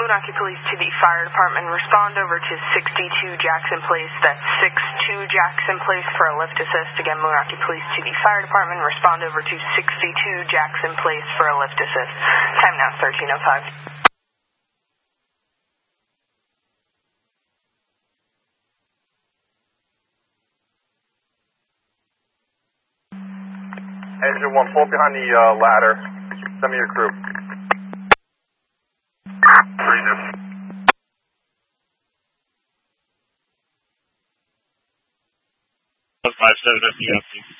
Moonachie Police to the fire department. Respond over to 62 Jackson Place. That's 62 Jackson Place for a lift assist. Again, Moonachie Police to the fire department. Respond over to 62 Jackson Place for a lift assist. Time now 13:05. Engine 1, pull up behind the ladder. Send me your crew. 57 FDFC.